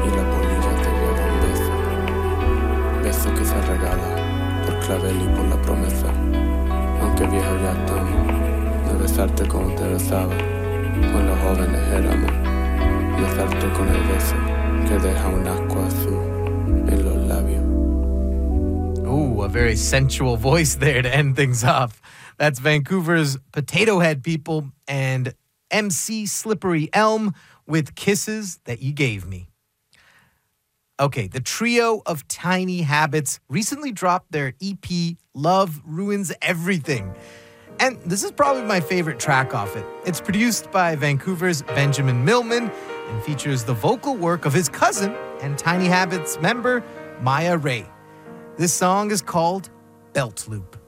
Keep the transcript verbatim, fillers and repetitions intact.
y la polilla te lleva un beso, beso que se regala por clavel y por la promesa, aunque viejo ya estamos, de besarte como te besaba, cuando jóvenes éramos, besarte con el beso que deja un asco azul en los labios. Ooh, a very sensual voice there to end things off. That's Vancouver's Potato Head people and M C Slippery Elm with Kisses That You Gave Me. Okay, the trio of Tiny Habits recently dropped their E P, Love Ruins Everything. And this is probably my favorite track off it. It's produced by Vancouver's Benjamin Millman and features the vocal work of his cousin and Tiny Habits member, Maya Ray. This song is called Belt Loop.